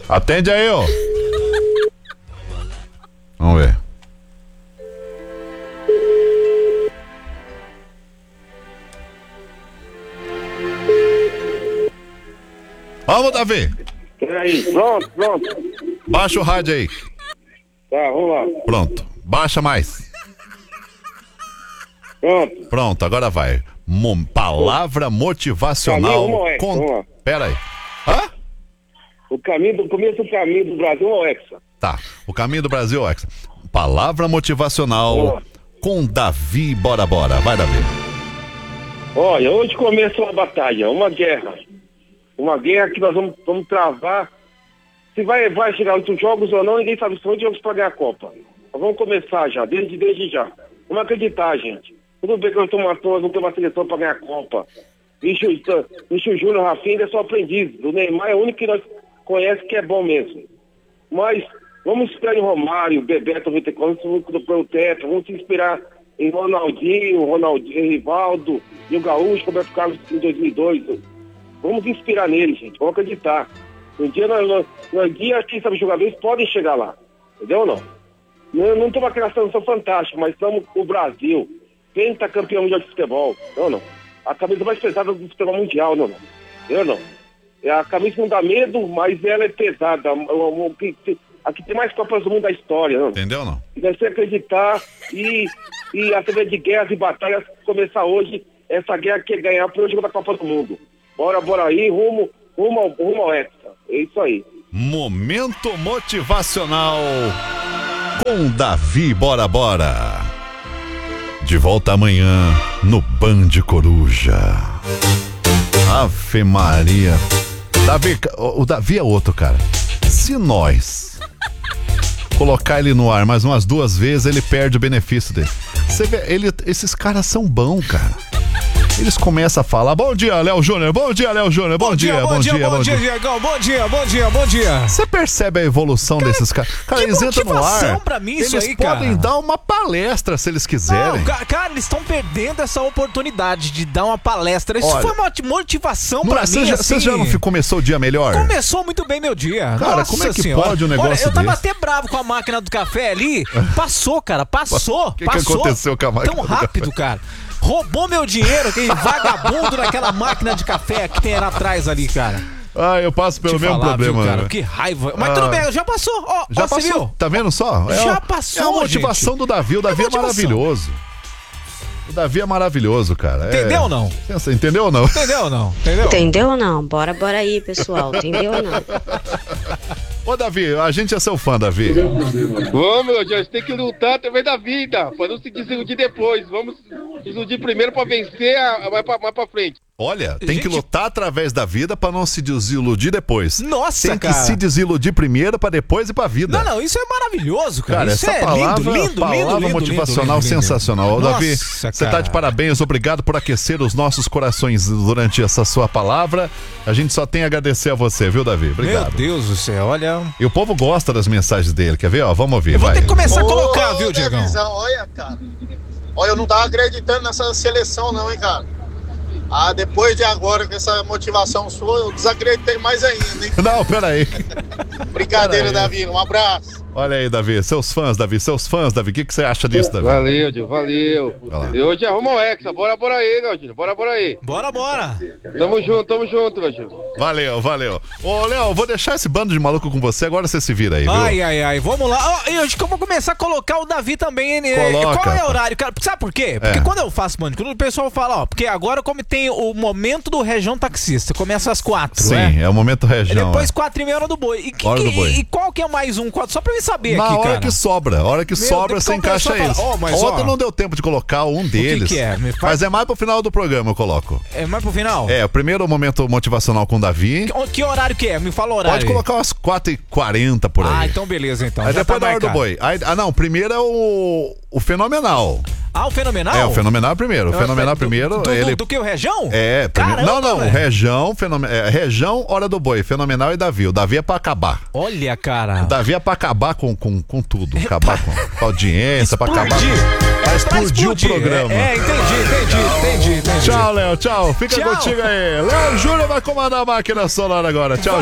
Atende aí, ó. Vamos ver. Vamos, Davi. Peraí, pronto. Baixa o rádio aí. Tá, vamos lá. Pronto. Baixa mais. Pronto, agora vai. Palavra motivacional. Vamos lá. Pera aí. Hã? Começo do caminho do Brasil ao Hexa. Tá, o caminho do Brasil ao Hexa. Palavra motivacional com Davi Bora Bora. Vai, Davi. Olha, hoje começa uma batalha, uma guerra. Uma guerra que nós vamos travar. Se vai chegar outros jogos ou não, ninguém sabe se vão jogos para ganhar a Copa. Nós vamos começar já, desde já. Vamos acreditar, gente. Tudo bem que nós vamos ter uma seleção para ganhar a Copa. Bicho Júnior, Rafinha ainda é só aprendiz. O Neymar é o único que nós conhece que é bom mesmo. Mas vamos esperar em Romário, Bebeto, o Teto, vamos se inspirar em Ronaldinho, Rivaldo e o Gaúcho, Roberto Carlos em 2002. Vamos inspirar nele, gente. Vamos acreditar. Um dia, quem sabe, jogadores podem chegar lá. Entendeu ou não? Não estamos aqui na seleção fantástica, mas estamos o Brasil. Pentacampeão mundial de futebol. Não. A camisa mais pesada do futebol mundial, não. Eu não. A camisa não dá medo, mas ela é pesada. Aqui tem mais Copas do Mundo da história, não? Entendeu ou não? Deve ser acreditar e através de guerras e batalhas começar hoje essa guerra que é ganhar para o jogo da Copa do Mundo. Bora aí, rumo ao Hexa. É isso aí. Momento motivacional com Davi Bora Bora. De volta amanhã no Band Coruja. Ave Maria. O Davi é outro, cara. Se nós colocar ele no ar mais umas 2 vezes, ele perde o benefício dele. Você vê, esses caras são bons, cara. Eles começam a falar: bom dia, Léo Júnior, bom dia, Léo Júnior, bom dia, Diegão, bom dia. Você percebe a evolução desses caras? Cara, eles entram no ar, pra mim, eles isso aí, cara. podem dar uma palestra se eles quiserem. Não, cara, eles estão perdendo essa oportunidade de dar uma palestra. Isso foi uma motivação pra mim, Você já não começou o dia melhor? Começou muito bem meu dia. Cara, Nossa como é que senhora. pode um negócio desse? Eu tava até bravo com a máquina do café ali. Passou, cara, passou. O que aconteceu com a máquina tão do rápido, cara. Roubou meu dinheiro, aquele vagabundo naquela máquina de café que tem era atrás ali, cara. Eu passo pelo mesmo problema, viu, cara? Que raiva. Mas tudo bem, já passou. Já passou, viu? tá vendo só? Já passou, É a motivação do Davi. O Davi é maravilhoso. O Davi é maravilhoso, cara. Entendeu ou não? Entendeu ou não? Entendeu ou não? Entendeu ou não? Bora aí, pessoal. Entendeu ou não? Ô, Davi, a gente é seu fã, Davi. Vamos, meu Deus, tem que lutar através da vida, pra não se desiludir depois. Vamos se iludir primeiro pra vencer, mais pra frente. Olha, tem que lutar através da vida pra não se desiludir depois. Nossa, tem cara. que se desiludir primeiro pra depois ir pra vida. Não, isso é maravilhoso, cara. Isso essa é palavra, lindo, palavra motivacional sensacional. Ô, Davi, você tá de parabéns, obrigado por aquecer os nossos corações durante essa sua palavra. A gente só tem a agradecer a você, viu, Davi? Obrigado. Meu Deus do céu, olha. E o povo gosta das mensagens dele, quer ver? Vamos ouvir, Eu vou ter que começar a colocar, viu, Diegão? Olha, cara. Olha, eu não tava acreditando nessa seleção não, hein, cara. Depois de agora, com essa motivação sua, eu desacreditei mais ainda, hein? Não, peraí. Brincadeira, Davi. Um abraço. Olha aí, Davi. Seus fãs, Davi. O que você acha disso, Davi? Valeu, Dio, valeu. E hoje arruma o Hexa. Bora aí, Galdinho. Bora aí. Bora. Tamo junto, Galdinho. Valeu. Ô, Léo, vou deixar esse bando de maluco com você, agora você se vira aí, viu? Ai, vamos lá. E hoje que eu vou começar a colocar o Davi também. Coloca, qual é o horário, cara? Sabe por quê? Porque quando eu faço Band Coruja, o pessoal fala, porque agora como tem o momento do Região Taxista, começa às 4, Sim, é o momento Região. Depois 4h30, hora do boi. E qual que é mais um quadro? Só pra eu saber aqui, cara. A hora que sobra, você encaixa isso. Ontem não deu tempo de colocar um deles. O que é? Mas é mais pro final do programa, eu coloco. É mais pro final? O primeiro momento motivacional com o Davi. Que horário que é? Me fala o horário. Pode colocar umas 4h40 por aí. Então beleza, então. Aí depois da hora do boi. Não, primeiro é o Fenomenal. O Fenomenal? O Fenomenal primeiro. O Fenomenal primeiro. Do que o Região? Caramba, não. Região, Região, Hora do Boi. Fenomenal e Davi. O Davi é pra acabar. Olha, cara. O Davi é pra acabar com tudo. Acabar com a audiência, pra acabar. Pra explodir o programa. Entendi. Tchau, Léo. Tchau. Fica contigo aí. Léo Júnior vai comandar a máquina sonora agora. Tchau.